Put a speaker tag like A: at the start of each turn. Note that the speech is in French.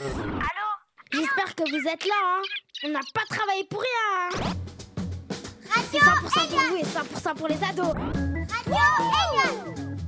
A: Allô?
B: J'espère que vous êtes là, hein. On n'a pas travaillé pour rien, hein. C'est
A: Radio
B: 100% pour vous et 100% pour les ados.
A: Radio Elia.